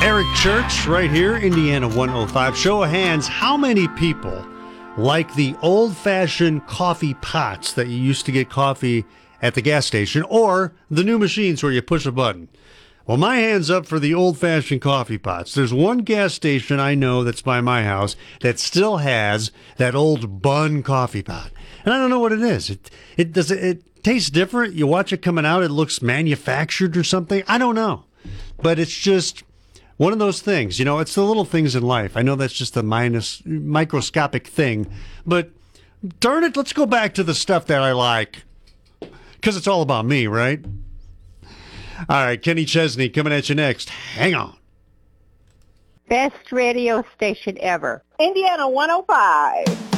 Eric Church, right here, Indiana 105. Show of hands, how many people like the old-fashioned coffee pots that you used to get coffee at the gas station, or the new machines where you push a button? Well, my hand's up for the old-fashioned coffee pots. There's one gas station I know that's by my house that still has that old Bunn coffee pot. And I don't know what it is. It tastes different. You watch it coming out, it looks manufactured or something. I don't know. But it's just one of those things. You know, it's the little things in life. I know that's just a microscopic thing. But darn it, let's go back to the stuff that I like. Because it's all about me, right? All right, Kenny Chesney coming at you next. Hang on. Best radio station ever. Indiana 105.